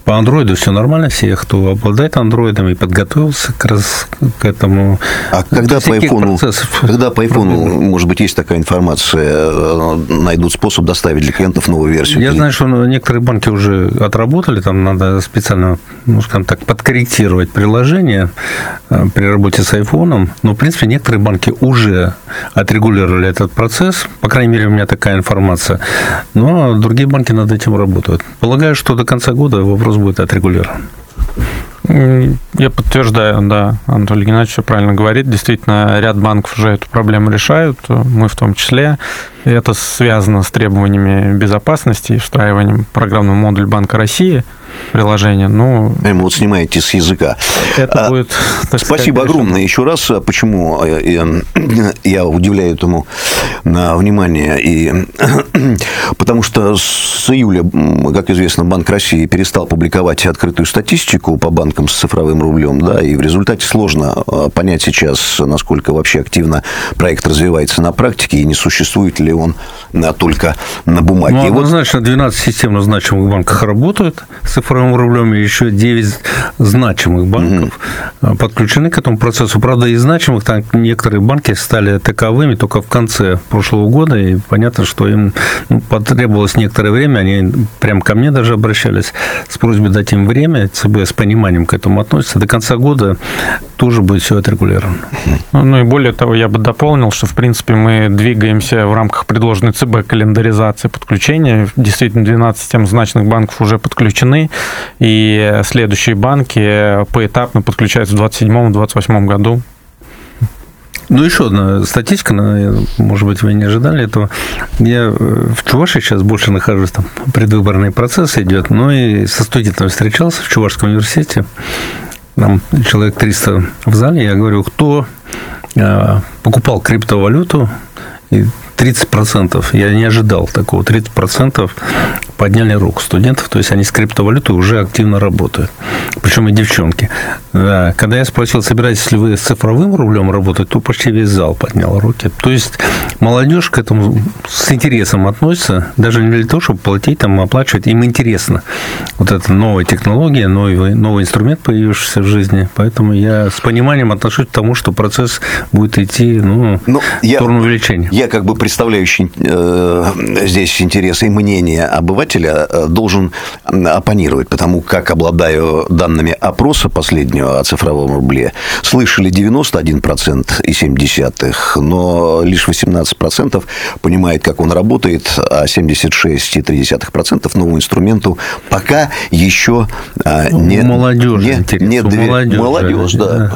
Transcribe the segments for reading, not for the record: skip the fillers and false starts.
По андроиду все нормально, все, кто обладает андроидом и подготовился к этому. А когда по айфону, может быть, есть такая информация, найдут способ доставить для клиентов новую версию? Я знаю, что некоторые банки уже отработали, там надо специально, ну, скажем так, подкорректировать приложение при работе с айфоном, но, в принципе, некоторые банки уже отрегулировали этот процесс, по крайней мере, у меня такая информация, но другие банки над этим работают. Полагаю, что до конца года вопрос будет отрегулирован. Я подтверждаю, да, Анатолий Геннадьевич все правильно говорит. Действительно, ряд банков уже эту проблему решают, мы в том числе. И это связано с требованиями безопасности и встраиванием программного модуля Банка России приложение. Ну, вот снимаете с языка. Это будет, спасибо огромное еще раз. Почему я уделяю этому внимание? Потому что с июля, как известно, Банк России перестал публиковать открытую статистику по банкам с цифровым рублем, да, и в результате сложно понять сейчас, насколько вообще активно проект развивается на практике и не существует ли он только на бумаге. Ну, однозначно, 12 системно значимых банков работают с цифровым рублем, и еще 9 значимых банков подключены к этому процессу. Правда, из значимых там некоторые банки стали таковыми только в конце прошлого года, и понятно, что им потребовалось некоторое время, они прям ко мне даже обращались с просьбой дать им время, ЦБ с пониманием к этому относится. До конца года тоже будет все отрегулировано. Ну и более того, я бы дополнил, что, в принципе, мы двигаемся в рамках предложенной ЦБ календаризации подключения. Действительно, 12 систем значных банков уже подключены, и следующие банки поэтапно подключаются в 2027-2028 году. Ну, еще одна статистика, может быть, вы не ожидали этого. Я в Чувашии сейчас больше нахожусь, там предвыборный процесс идет, но и со студентами встречался в Чувашском университете. Там человек 300 в зале. Я говорю, кто покупал криптовалюту, и 30%, я не ожидал такого, 30% подняли руку студентов, то есть они с криптовалютой уже активно работают, причем и девчонки. Да. Когда я спросил, собираетесь ли вы с цифровым рублем работать, то почти весь зал поднял руки. То есть молодежь к этому с интересом относится, даже не для того, чтобы платить, там, оплачивать, им интересно. Вот эта новая технология, новый инструмент, появившийся в жизни, поэтому я с пониманием отношусь к тому, что процесс будет идти в сторону увеличения. Я как бы представляющий здесь интересы и мнение обывателя должен оппонировать, потому как обладаю данными опроса последнего о цифровом рубле, слышали 91,7%, но лишь 18% понимает, как он работает, а 76,3% новому инструменту пока еще не... Молодежь, молодежь, да.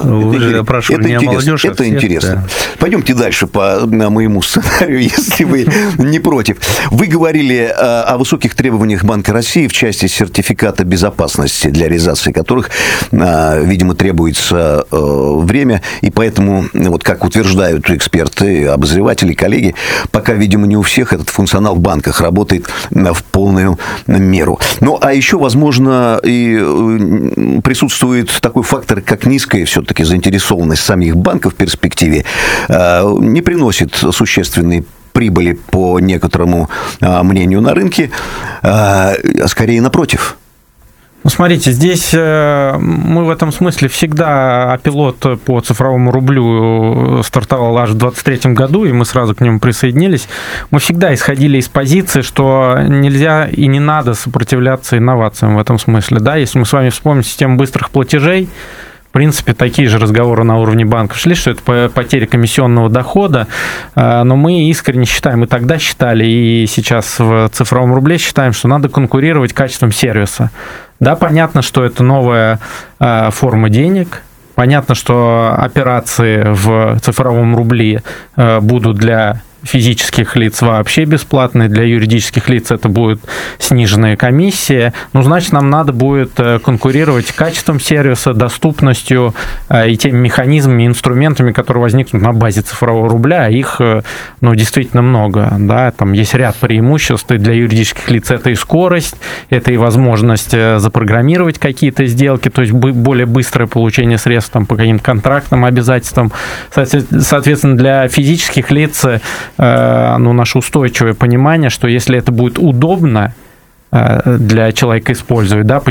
Это интересно. Да. Пойдемте дальше по моему сценарию, если вы не против. Вы говорили о высоких требованиях Банка России в части сертификата безопасности, для реализации которых, видимо, требуется время, и поэтому, вот как утверждают эксперты, обозреватели, коллеги, пока, видимо, не у всех этот функционал в банках работает в полную меру. Ну, а еще, возможно, и присутствует такой фактор, как низкая все-таки заинтересованность самих банков в перспективе, не приносит существенной прибыли по некоторому мнению на рынке, а скорее напротив. Ну, смотрите, здесь мы в этом смысле всегда, пилот по цифровому рублю стартовал аж в 2023 году, и мы сразу к нему присоединились. Мы всегда исходили из позиции, что нельзя и не надо сопротивляться инновациям в этом смысле. Да? Если мы с вами вспомним систему быстрых платежей, в принципе, такие же разговоры на уровне банков шли, что это потеря комиссионного дохода, но мы искренне считаем, и тогда считали, и сейчас в цифровом рубле считаем, что надо конкурировать качеством сервиса. Да, понятно, что это новая форма денег, понятно, что операции в цифровом рубле будут для физических лиц вообще бесплатные, для юридических лиц это будет сниженная комиссия. Ну, значит, нам надо будет конкурировать качеством сервиса, доступностью и теми механизмами, инструментами, которые возникнут на базе цифрового рубля. Их, действительно много. Да? Там есть ряд преимуществ и для юридических лиц. Это и скорость, это и возможность запрограммировать какие-то сделки, то есть более быстрое получение средств там, по каким-то контрактным обязательствам. Соответственно, для физических лиц наше устойчивое понимание, что если это будет удобно для человека использовать, да,